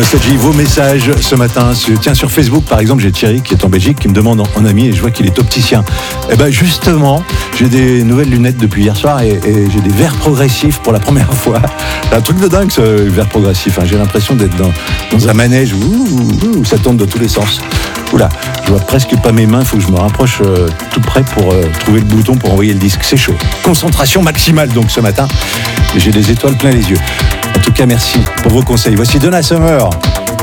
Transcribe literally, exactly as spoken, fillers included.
Nostalgie, vos messages ce matin. Tiens, sur Facebook, par exemple, j'ai Thierry qui est en Belgique qui me demande en, en ami et je vois qu'il est opticien. Et ben justement, j'ai des nouvelles lunettes depuis hier soir et, et j'ai des verres progressifs pour la première fois. C'est un truc de dingue ce verre progressif. Hein. J'ai l'impression d'être dans, dans un manège où, où, où ça tourne de tous les sens. Oula, je vois presque pas mes mains, il faut que je me rapproche euh, tout près pour euh, trouver le bouton pour envoyer le disque. C'est chaud. Concentration maximale donc ce matin. J'ai des étoiles plein les yeux. En tout cas, merci pour vos conseils. Voici Donna Summer.